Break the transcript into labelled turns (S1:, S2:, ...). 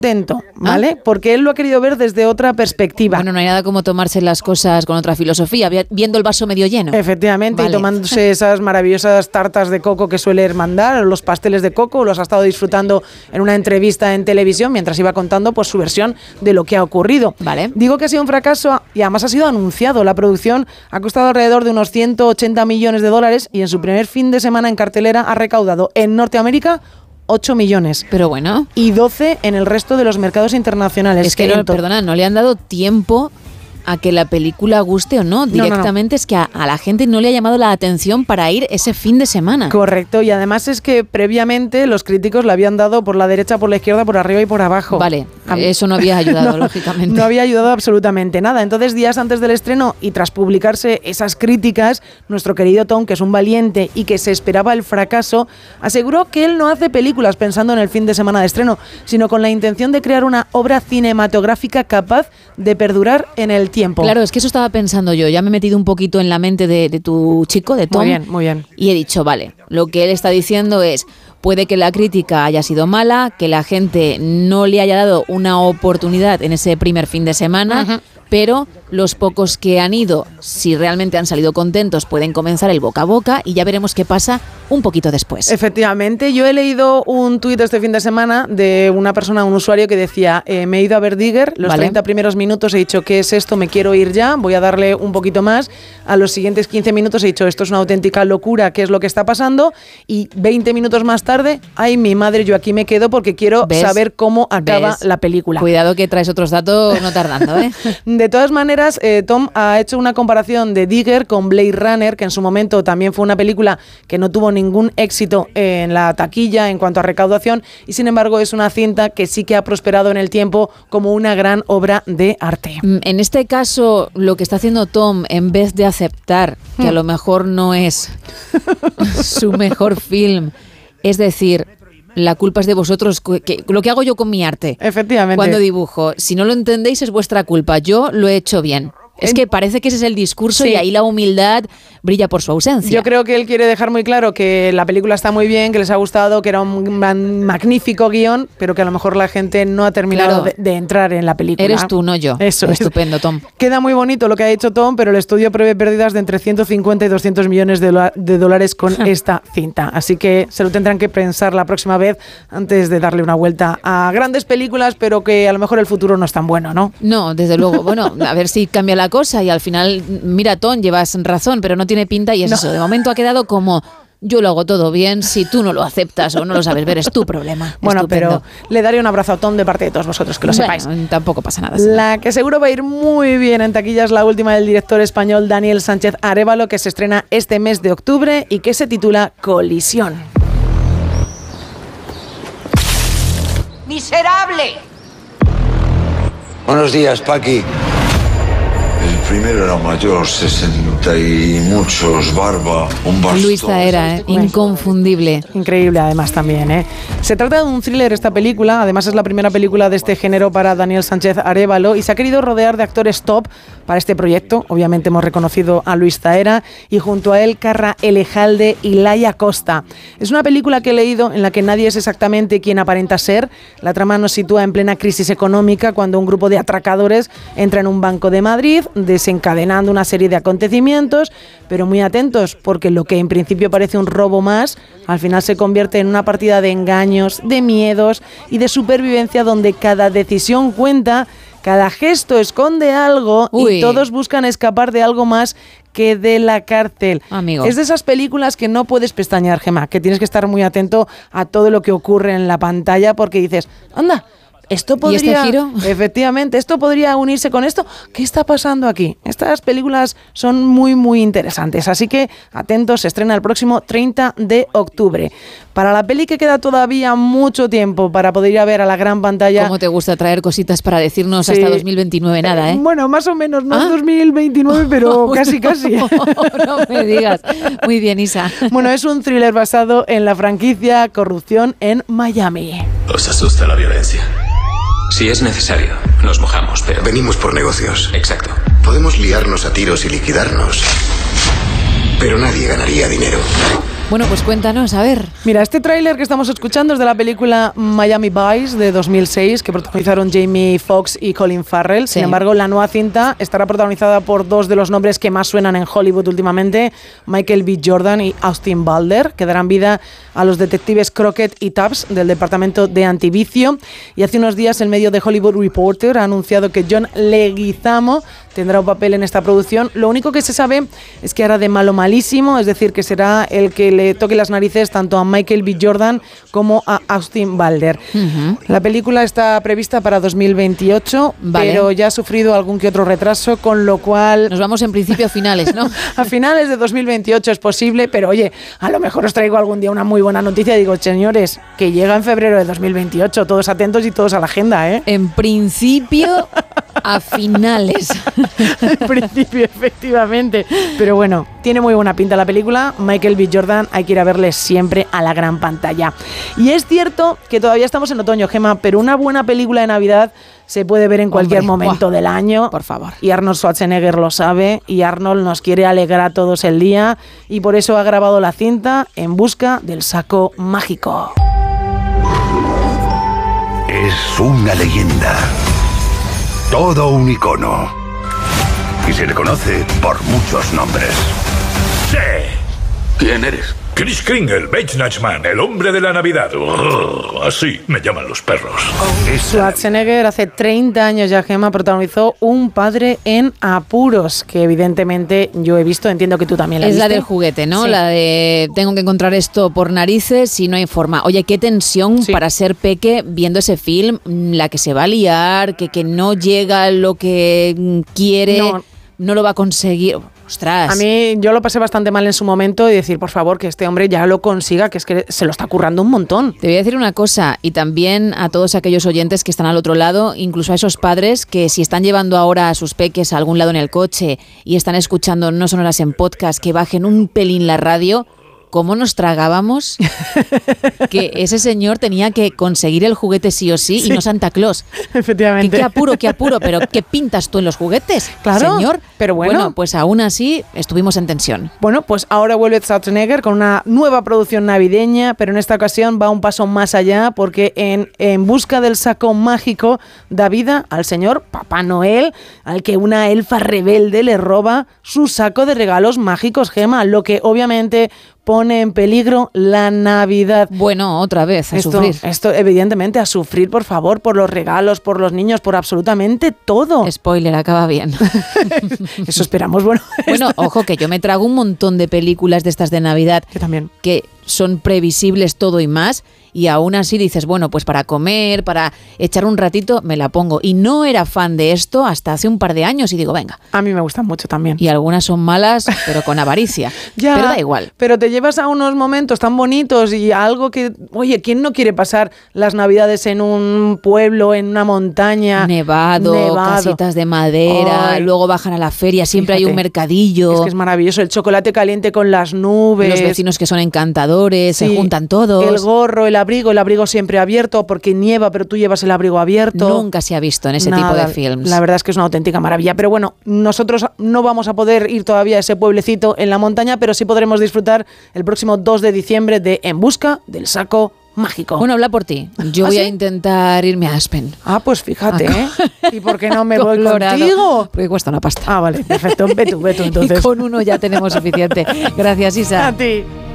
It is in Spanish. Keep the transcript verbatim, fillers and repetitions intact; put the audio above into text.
S1: Atento, ¿vale? ¿Ah? Porque él lo ha querido ver desde otra perspectiva.
S2: Bueno, no hay nada como tomarse las cosas con otra filosofía, viendo el vaso medio lleno.
S1: Efectivamente,
S2: vale.
S1: Y tomándose esas maravillosas tartas de coco que suele mandar, los pasteles de coco, los ha estado disfrutando en una entrevista en televisión mientras iba contando pues su versión de lo que ha ocurrido.
S2: Vale.
S1: Digo que ha sido un fracaso y además ha sido anunciado. La producción ha costado alrededor de unos ciento ochenta millones de dólares y en su primer fin de semana en cartelera ha recaudado en Norteamérica ocho millones.
S2: Pero bueno.
S1: Y doce en el resto de los mercados internacionales.
S2: Es que, no, perdona, no le han dado tiempo a que la película guste o no. Directamente no, no, no. Es que a, a la gente no le ha llamado la atención para ir ese fin de semana.
S1: Correcto, y además es que previamente los críticos le habían dado por la derecha, por la izquierda, por arriba y por abajo.
S2: Vale, eso no había ayudado,
S1: no,
S2: lógicamente.
S1: No había ayudado absolutamente nada. Entonces, días antes del estreno y tras publicarse esas críticas, nuestro querido Tom, que es un valiente y que se esperaba el fracaso, aseguró que él no hace películas pensando en el fin de semana de estreno, sino con la intención de crear una obra cinematográfica capaz de perdurar en el tiempo.
S2: Claro, es que eso estaba pensando yo. Ya me he metido un poquito en la mente de, de tu chico, de Tom.
S1: Muy bien, muy bien.
S2: Y he dicho, vale, lo que él está diciendo es, puede que la crítica haya sido mala, que la gente no le haya dado una oportunidad en ese primer fin de semana, uh-huh. pero los pocos que han ido, si realmente han salido contentos, pueden comenzar el boca a boca y ya veremos qué pasa un poquito después.
S1: Efectivamente, yo he leído un tuit este fin de semana de una persona, un usuario que decía, eh, me he ido a ver Digger, los vale. treinta primeros minutos he dicho, ¿qué es esto? Me quiero ir ya, voy a darle un poquito más. A los siguientes quince minutos he dicho, esto es una auténtica locura, ¿qué es lo que está pasando? Y veinte minutos más tarde, ay, mi madre, yo aquí me quedo porque quiero ¿Ves? saber cómo acaba ¿Ves? la película.
S2: Cuidado que traes otros datos no tardando, ¿eh?
S1: De todas maneras, Eh, Tom ha hecho una comparación de Digger con Blade Runner, que en su momento también fue una película que no tuvo ningún éxito en la taquilla en cuanto a recaudación y sin embargo es una cinta que sí que ha prosperado en el tiempo como una gran obra de arte.
S2: En este caso, lo que está haciendo Tom, en vez de aceptar que a lo mejor no es su mejor film, es decir, la culpa es de vosotros, que, lo que hago yo con mi arte.
S1: Efectivamente.
S2: Cuando dibujo, si no lo entendéis es vuestra culpa, yo lo he hecho bien. Es que parece que ese es el discurso sí. y ahí la humildad brilla por su ausencia.
S1: Yo creo que él quiere dejar muy claro que la película está muy bien, que les ha gustado, que era un magnífico guión, pero que a lo mejor la gente no ha terminado claro. de, de entrar en la película.
S2: Eres tú, no yo.
S1: Eso
S2: Estupendo,
S1: es.
S2: Tom.
S1: Queda muy bonito lo que ha hecho Tom, pero el estudio prevé pérdidas de entre ciento cincuenta y doscientos millones de, lo- de dólares con esta cinta. Así que se lo tendrán que pensar la próxima vez antes de darle una vuelta a grandes películas, pero que a lo mejor el futuro no es tan bueno, ¿no?
S2: No, desde luego. Bueno, a ver si cambia la cosa y al final, mira, Tom, llevas razón, pero no tiene pinta y es no. eso. De momento ha quedado como, yo lo hago todo bien, si tú no lo aceptas o no lo sabes ver, es tu problema.
S1: Bueno,
S2: Estupendo.
S1: Pero le daré un abrazo a Tom de parte de todos vosotros, que lo
S2: bueno,
S1: sepáis.
S2: Tampoco pasa nada.
S1: La que seguro va a ir muy bien en taquillas, la última del director español Daniel Sánchez Arévalo, que se estrena este mes de octubre y que se titula Colisión.
S3: ¡Miserable!
S4: Buenos días, Paqui. El primero era mayor, sesenta y muchos, barba, un bastón.
S2: Luis Zahera, ¿eh? Inconfundible.
S1: Increíble además también, ¿eh? Se trata de un thriller esta película, además es la primera película de este género para Daniel Sánchez Arévalo y se ha querido rodear de actores top para este proyecto. Obviamente hemos reconocido a Luis Zahera y junto a él Carra Elejalde y Laia Costa. Es una película que he leído en la que nadie es exactamente quien aparenta ser. La trama nos sitúa en plena crisis económica cuando un grupo de atracadores entra en un banco de Madrid, desencadenando una serie de acontecimientos, pero muy atentos porque lo que en principio parece un robo más, al final se convierte en una partida de engaños, de miedos y de supervivencia donde cada decisión cuenta, cada gesto esconde algo
S2: Uy.
S1: y todos buscan escapar de algo más que de la cárcel.
S2: Amigo.
S1: Es de esas películas que no puedes pestañear, Gemma, que tienes que estar muy atento a todo lo que ocurre en la pantalla porque dices, anda, esto podría,
S2: ¿Y este giro?
S1: Efectivamente, esto podría unirse con esto. ¿Qué está pasando aquí? Estas películas son muy, muy interesantes, así que atentos, se estrena el próximo treinta de octubre. Para la peli que queda todavía mucho tiempo para poder ir a ver a la gran pantalla.
S2: ¿Cómo te gusta traer cositas para decirnos
S1: sí.
S2: hasta dos mil veintinueve? Nada, ¿eh?
S1: Bueno, más o menos, no
S2: ¿Ah?
S1: dos mil veintinueve, pero
S2: no,
S1: casi, casi.
S2: No, no me digas. Muy bien, Isa.
S1: Bueno, es un thriller basado en la franquicia Corrupción en Miami.
S5: ¿Os asusta la violencia? Si es necesario, nos mojamos, pero...
S6: Venimos por negocios.
S5: Exacto.
S6: Podemos liarnos a tiros y liquidarnos, pero nadie ganaría dinero.
S2: Bueno, pues cuéntanos, a ver.
S1: Mira, este tráiler que estamos escuchando es de la película Miami Vice de dos mil seis, que protagonizaron Jamie Foxx y Colin Farrell. Sin
S2: Sí.
S1: embargo, la nueva cinta estará protagonizada por dos de los nombres que más suenan en Hollywood últimamente, Michael B. Jordan y Austin Butler, que darán vida a los detectives Crockett y Tubbs del Departamento de Antivicio. Y hace unos días el medio The Hollywood Reporter ha anunciado que John Leguizamo tendrá un papel en esta producción. Lo único que se sabe es que hará de malo malísimo, es decir, que será el que le toque las narices tanto a Michael B. Jordan como a Austin Butler.
S2: Uh-huh.
S1: La película está prevista para dos mil veintiocho,
S2: Vale.
S1: pero ya ha sufrido algún que otro retraso, con lo cual...
S2: Nos vamos en principio a finales, ¿no?
S1: A finales de dos mil veintiocho es posible, pero oye, a lo mejor os traigo algún día una muy buena noticia. Digo, señores, que llega en febrero de dos mil veintiocho, todos atentos y todos a la agenda, ¿eh?
S2: En principio a finales.
S1: En principio, efectivamente. Pero bueno, tiene muy buena pinta la película. Michael B. Jordan, hay que ir a verle siempre a la gran pantalla. Y es cierto que todavía estamos en otoño, Gemma, pero una buena película de Navidad se puede ver en cualquier
S2: Hombre,
S1: momento
S2: buah,
S1: del año.
S2: por favor.
S1: Y Arnold Schwarzenegger lo sabe, y Arnold nos quiere alegrar a todos el día, y por eso ha grabado la cinta En busca del saco mágico.
S3: Es una leyenda. Todo un icono. Y se le conoce por muchos nombres.
S6: ¡Sí!
S5: ¿Quién eres?
S6: Chris Kringle, Weihnachtsmann, el hombre de la Navidad. Oh, así me llaman los perros.
S3: Esa
S1: Schwarzenegger hace treinta años ya, Gemma, protagonizó Un padre en apuros, que evidentemente yo he visto, entiendo que tú también la
S2: Es
S1: viste.
S2: la del juguete, ¿no?
S1: Sí.
S2: La de tengo que encontrar esto por narices y no hay forma. Oye, qué tensión
S1: Sí.
S2: para ser peque viendo ese film, la que se va a liar, que, que no llega lo que mm, quiere,
S1: No.
S2: no lo va a conseguir. Ostras.
S1: A mí yo lo pasé bastante mal en su momento y decir, por favor, que este hombre ya lo consiga, que es que se lo está currando un montón.
S2: Te voy a decir una cosa, y también a todos aquellos oyentes que están al otro lado, incluso a esos padres que si están llevando ahora a sus peques a algún lado en el coche y están escuchando No Sonoras en podcast, que bajen un pelín la radio. ¿Cómo nos tragábamos que ese señor tenía que conseguir el juguete sí o sí,
S1: Sí.
S2: y no Santa Claus? Que
S1: Efectivamente.
S2: qué apuro, qué apuro, pero ¿qué pintas tú en los juguetes,
S1: Claro,
S2: señor?
S1: pero bueno.
S2: pues aún así estuvimos en tensión.
S1: Bueno, pues ahora vuelve Schwarzenegger con una nueva producción navideña, pero en esta ocasión va un paso más allá, porque en, en busca del saco mágico da vida al señor Papá Noel, al que una elfa rebelde le roba su saco de regalos mágicos, Gemma, lo que obviamente pone en peligro la Navidad.
S2: Bueno, otra vez, a
S1: Esto,
S2: sufrir.
S1: esto, evidentemente, a sufrir, por favor, por los regalos, por los niños, por absolutamente todo.
S2: Spoiler, acaba bien.
S1: Eso esperamos, bueno.
S2: Bueno,
S1: esto-
S2: ojo, que yo me trago un montón de películas de estas de Navidad
S1: que también.
S2: que son previsibles todo y más, y aún así dices, bueno, pues para comer, para echar un ratito, me la pongo. Y no era fan de esto hasta hace un par de años y digo, venga.
S1: A mí me gustan mucho también.
S2: Y algunas son malas, pero con avaricia.
S1: Ya,
S2: Pero da igual.
S1: Pero te llevas a unos momentos tan bonitos y a algo que, oye, ¿quién no quiere pasar las Navidades en un pueblo, en una montaña?
S2: Nevado, casitas de madera,
S1: Ay,
S2: luego bajan a la feria, siempre hay
S1: fíjate,
S2: un mercadillo.
S1: Es que es maravilloso, el chocolate caliente con las nubes.
S2: Los vecinos que son encantadores, se
S1: Sí,
S2: juntan todos.
S1: El gorro, el abrigo, el abrigo siempre abierto porque nieva, pero tú llevas el abrigo abierto.
S2: Nunca se ha visto en ese tipo
S1: Nada,
S2: de films.
S1: La verdad es que es una auténtica maravilla. Pero bueno, nosotros no vamos a poder ir todavía a ese pueblecito en la montaña, pero sí podremos disfrutar el próximo dos de diciembre de En busca del saco mágico.
S2: Bueno, habla por ti. Yo
S1: ¿Ah,
S2: voy
S1: sí?
S2: a intentar irme a Aspen.
S1: Ah, pues fíjate, ¿eh? ¿Y por qué no me voy
S2: Colorado.
S1: contigo?
S2: Porque cuesta una pasta.
S1: Ah, vale, perfecto. Ve tú, ve tú entonces.
S2: Y con uno ya tenemos suficiente. Gracias, Isa.
S1: A ti.